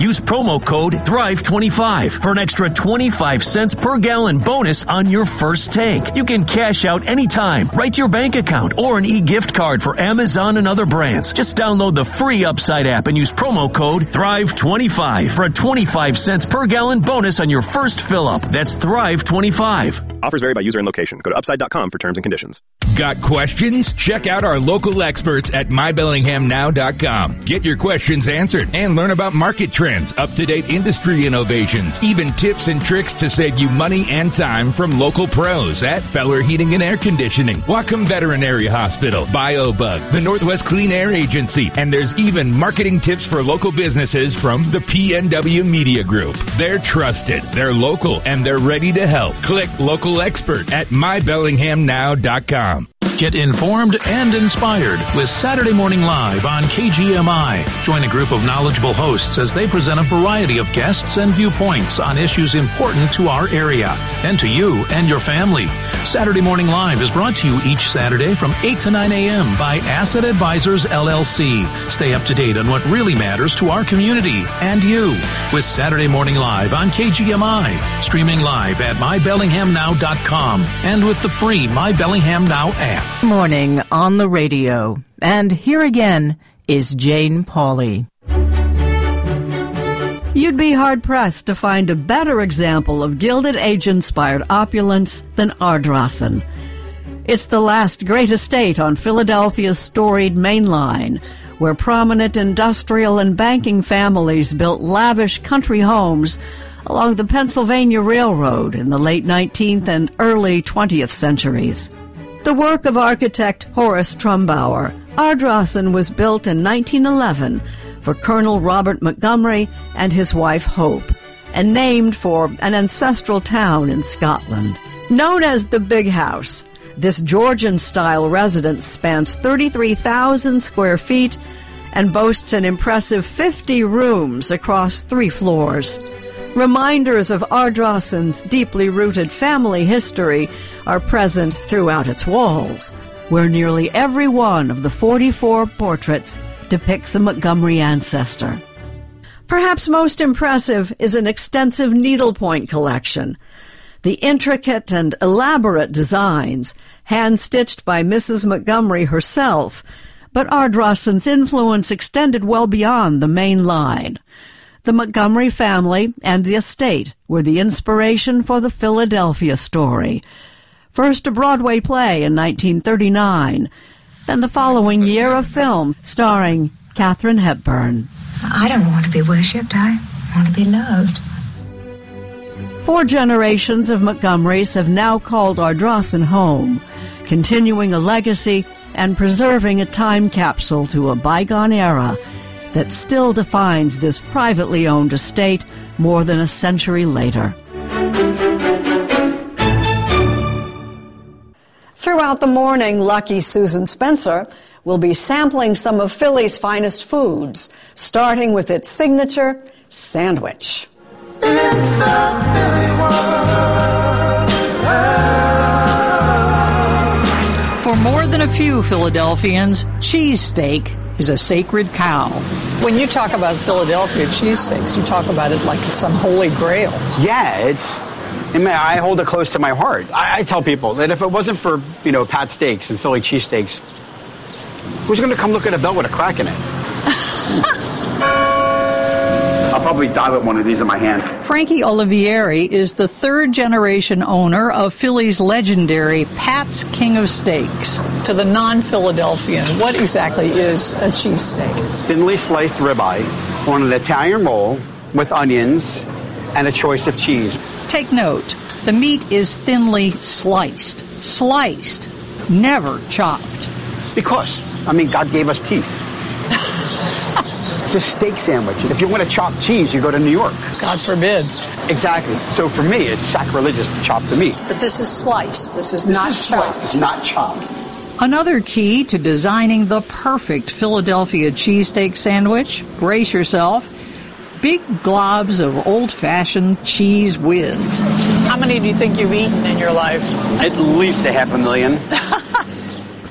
Use promo code THRIVE25 for an extra 25 cents per gallon bonus on your first tank. You can cash out anytime, right to your bank account, or an e-gift card for Amazon and other brands. Just download the free Upside app and use promo code THRIVE25 for a 25 cents per gallon bonus on your first fill-up. That's THRIVE25. Offers vary by user and location. Go to upside.com for terms and conditions. Got questions? Check out our local experts at mybellinghamnow.com. Get your questions answered and learn about market trends, up-to-date industry innovations, even tips and tricks to save you money and time from local pros at Feller Heating and Air Conditioning, Whatcom Veterinary Hospital, BioBug, the Northwest Clean Air Agency, and there's even marketing tips for local businesses from the PNW Media Group. They're trusted, they're local, and they're ready to help. Click local expert at mybellinghamnow.com. Get informed and inspired with Saturday Morning Live on KGMI. Join a group of knowledgeable hosts as they present a variety of guests and viewpoints on issues important to our area and to you and your family. Saturday Morning Live is brought to you each Saturday from 8 to 9 a.m. by Asset Advisors, LLC. Stay up to date on what really matters to our community and you with Saturday Morning Live on KGMI. Streaming live at mybellinghamnow.com and with the free My Bellingham Now app. Morning on the radio. And here again is Jane Pauley. You'd be hard-pressed to find a better example of Gilded Age-inspired opulence than Ardrossan. It's the last great estate on Philadelphia's storied Main Line, where prominent industrial and banking families built lavish country homes along the Pennsylvania Railroad in the late 19th and early 20th centuries. The work of architect Horace Trumbauer, Ardrossan was built in 1911 for Colonel Robert Montgomery and his wife Hope, and named for an ancestral town in Scotland. Known as the Big House, this Georgian-style residence spans 33,000 square feet and boasts an impressive 50 rooms across 3 floors. Reminders of Ardrossan's deeply rooted family history are present throughout its walls, where nearly every one of the 44 portraits depicts a Montgomery ancestor. Perhaps most impressive is an extensive needlepoint collection. The intricate and elaborate designs, hand-stitched by Mrs. Montgomery herself, but Ardrossan's influence extended well beyond the Main Line. The Montgomery family and the estate were the inspiration for the Philadelphia story. First a Broadway play in 1939, then the following year a film starring Katharine Hepburn. I don't want to be worshipped. I want to be loved. 4 generations of Montgomerys have now called Ardrossan home, continuing a legacy and preserving a time capsule to a bygone era that still defines this privately owned estate more than a century later. Throughout the morning, lucky Susan Spencer will be sampling some of Philly's finest foods, starting with its signature sandwich. It's a Philly world. For more than a few Philadelphians, cheesesteak is a sacred cow. When you talk about Philadelphia cheesesteaks, you talk about it like it's some holy grail. Yeah, I hold it close to my heart. I tell people that if it wasn't for, Pat Steaks and Philly cheesesteaks, who's going to come look at a bell with a crack in it? I'll probably die with one of these in my hand. Frankie Olivieri is the 3rd-generation owner of Philly's legendary Pat's King of Steaks. To the non-Philadelphian, what exactly is a cheesesteak? Thinly sliced ribeye on an Italian roll with onions and a choice of cheese. Take note, the meat is thinly sliced. Sliced, never chopped. Because, God gave us teeth. It's a steak sandwich. If you want to chop cheese, you go to New York. God forbid. Exactly. So for me, it's sacrilegious to chop the meat. But this is sliced. This is not chopped. Sliced. It's not chopped. Another key to designing the perfect Philadelphia cheesesteak sandwich, brace yourself, big globs of old-fashioned cheese whiz. How many do you think you've eaten in your life? At least 500,000.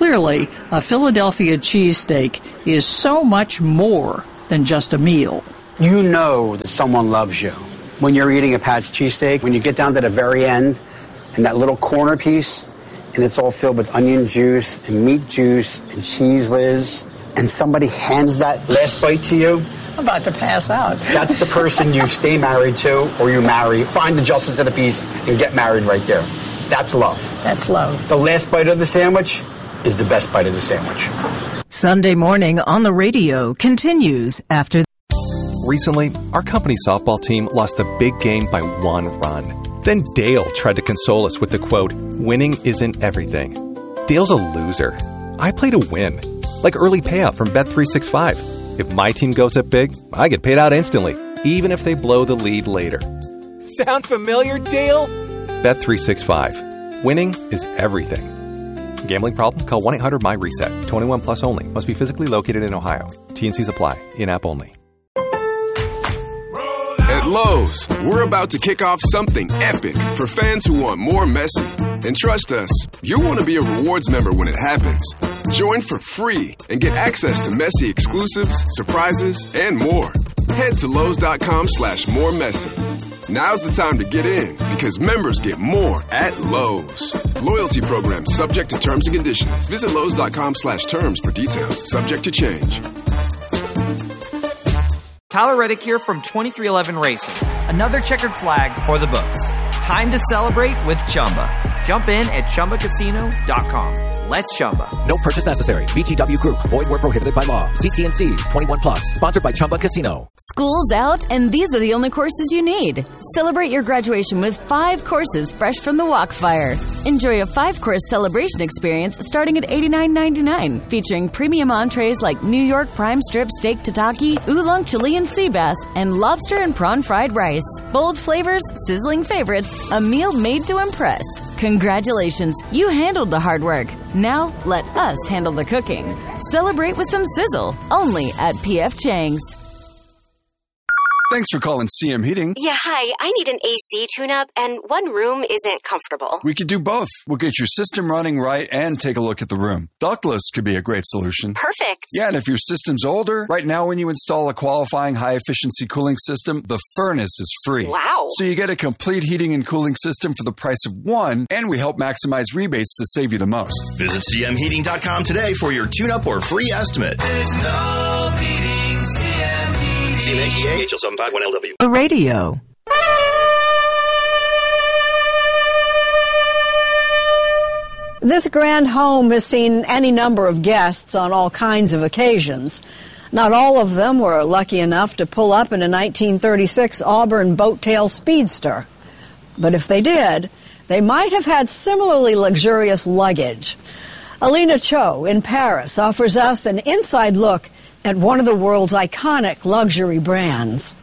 Clearly, a Philadelphia cheesesteak is so much more than just a meal. You know that someone loves you when you're eating a Pat's cheesesteak, when you get down to the very end and that little corner piece, and it's all filled with onion juice and meat juice and cheese whiz, and somebody hands that last bite to you. I'm about to pass out. That's the person you stay married to, or you marry, find the justice of the peace, and get married right there. That's love. That's love. The last bite of the sandwich is the best bite of the sandwich. Sunday Morning on the Radio continues after. Recently, our company softball team lost the big game by 1 run. Then Dale tried to console us with the quote, "Winning isn't everything." Dale's a loser. I play to win. Like early payout from Bet365. If my team goes up big, I get paid out instantly, even if they blow the lead later. Sound familiar, Dale? Bet365. Winning is everything. Gambling problem? Call 1-800-MY-RESET. 21 plus only. Must be physically located in Ohio. T&Cs apply. In-app only. At Lowe's, we're about to kick off something epic for fans who want more Messi. And trust us, you'll want to be a rewards member when it happens. Join for free and get access to Messi exclusives, surprises, and more. Head to Lowe's.com/moremessy. Now's the time to get in because members get more at Lowe's. Loyalty program subject to terms and conditions. Visit Lowe's.com/terms for details. Subject to change. Tyler Reddick here from 2311 Racing. Another checkered flag for the books. Time to celebrate with Chumba. Jump in at ChumbaCasino.com. Let's Chumba. No purchase necessary. VGW Group. Void where prohibited by law. CT&Cs. 21 plus. Sponsored by Chumba Casino. School's out, and these are the only courses you need. Celebrate your graduation with 5 courses fresh from the Walkfire. Enjoy a 5-course celebration experience starting at $89.99, featuring premium entrees like New York prime strip steak tataki, oolong Chilean sea bass, and lobster and prawn fried rice. Bold flavors, sizzling favorites, a meal made to impress. Congratulations, you handled the hard work. Now, let us handle the cooking. Celebrate with some sizzle, only at P.F. Chang's. Thanks for calling CM Heating. Yeah, hi. I need an AC tune-up, and one room isn't comfortable. We could do both. We'll get your system running right and take a look at the room. Ductless could be a great solution. Perfect. Yeah, and if your system's older, right now when you install a qualifying high-efficiency cooling system, the furnace is free. Wow. So you get a complete heating and cooling system for the price of one, and we help maximize rebates to save you the most. Visit cmheating.com today for your tune-up or free estimate. There's no beating CM Heating. CMHEA HL751LW. The Radio. This grand home has seen any number of guests on all kinds of occasions. Not all of them were lucky enough to pull up in a 1936 Auburn boat-tail speedster. But if they did, they might have had similarly luxurious luggage. Alina Cho in Paris offers us an inside look at one of the world's iconic luxury brands.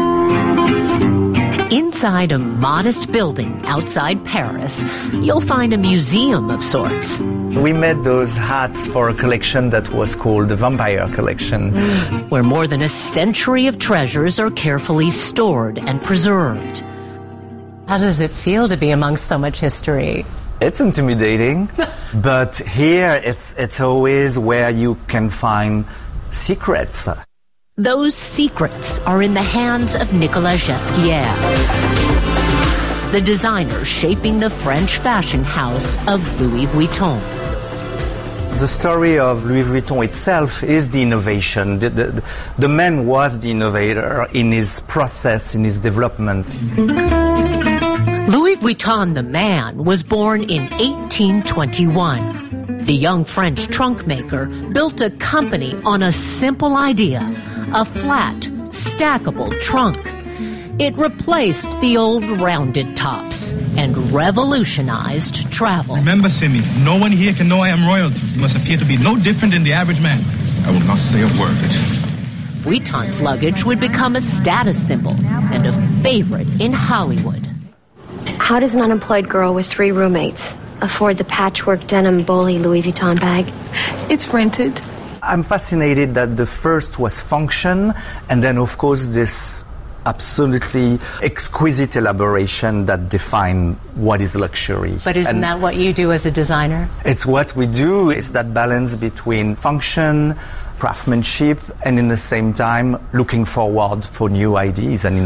Inside a modest building outside Paris, you'll find a museum of sorts. We made those hats for a collection that was called the Vampire Collection, where more than a century of treasures are carefully stored and preserved. How does it feel to be amongst so much history? It's intimidating, but here it's always where you can find secrets. Those secrets are in the hands of Nicolas Ghesquière, the designer shaping the French fashion house of Louis Vuitton. The story of Louis Vuitton itself is the innovation. The man was the innovator in his process, in his development. Louis Vuitton, the man, was born in 1821. The young French trunk maker built a company on a simple idea, a flat, stackable trunk. It replaced the old rounded tops and revolutionized travel. Remember, Simi, no one here can know I am royalty. You must appear to be no different than the average man. I will not say a word. Vuitton's luggage would become a status symbol and a favorite in Hollywood. How does an unemployed girl with 3 roommates afford the patchwork denim Bollé Louis Vuitton bag? It's rented. I'm fascinated that the first was function, and then, of course, this absolutely exquisite elaboration that define what is luxury. But isn't that what you do as a designer? It's what we do. It's that balance between function, craftsmanship, and in the same time looking forward for new ideas and